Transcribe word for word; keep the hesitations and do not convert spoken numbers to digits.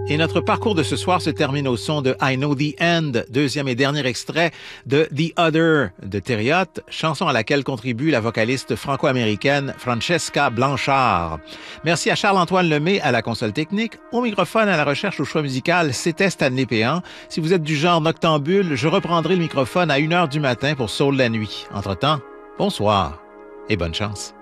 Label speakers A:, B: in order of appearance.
A: Et notre parcours de ce soir se termine au son de I Know the End, deuxième et dernier extrait de The Other de Thériot, chanson à laquelle contribue la vocaliste franco-américaine Francesca Blanchard. Merci à Charles-Antoine Lemay à la console technique. Au microphone, à la recherche au choix musical, c'était Stanley Péan. Si vous êtes du genre noctambule, je reprendrai le microphone à une heure du matin pour Soul la nuit. Entre-temps, bonsoir et bonne chance.